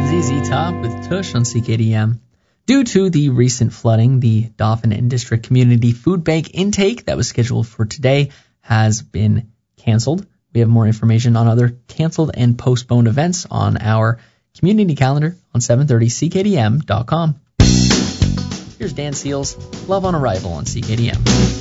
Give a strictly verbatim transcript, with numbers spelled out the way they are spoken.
Z Z Top with Tush on C K D M. Due to the recent flooding, the Dauphin and District Community Food Bank intake that was scheduled for today has been canceled. We have more information on other canceled and postponed events on our community calendar on seven thirty C K D M dot com. Here's Dan Seals, Love on Arrival on C K D M.